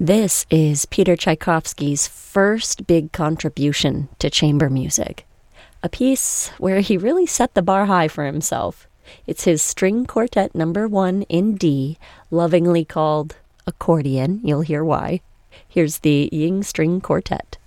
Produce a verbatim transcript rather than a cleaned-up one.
This is Peter Tchaikovsky's first big contribution to chamber music, a piece where he really set the bar high for himself. It's his string quartet number one in D, lovingly called accordion. You'll hear why. Here's the Ying String Quartet.